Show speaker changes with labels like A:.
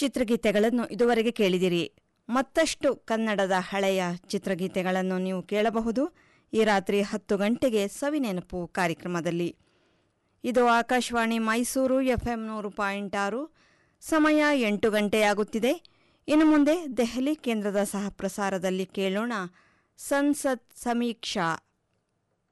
A: ಚಿತ್ರಗೀತೆಗಳನ್ನು ಇದುವರೆಗೆ ಕೇಳಿದಿರಿ. ಮತ್ತಷ್ಟು ಕನ್ನಡದ ಹಳೆಯ ಚಿತ್ರಗೀತೆಗಳನ್ನು ನೀವು ಕೇಳಬಹುದು ಈ ರಾತ್ರಿ 10 ಗಂಟೆಗೆ ಸವಿನೆನಪು ಕಾರ್ಯಕ್ರಮದಲ್ಲಿ. ಇದು ಆಕಾಶವಾಣಿ ಮೈಸೂರು FM 100.6. ಸಮಯ 8 ಗಂಟೆಯಾಗುತ್ತಿದೆ. ಇನ್ನು ಮುಂದೆ ದೆಹಲಿ ಕೇಂದ್ರದ ಸಹ ಪ್ರಸಾರದಲ್ಲಿ ಕೇಳೋಣ ಸಂಸತ್ ಸಮೀಕ್ಷಾ.